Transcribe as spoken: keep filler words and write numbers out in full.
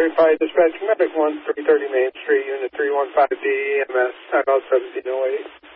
Verify dispatch medic one three thirty Main Street, Unit three one five D, E M S, timeout seventeen oh eight.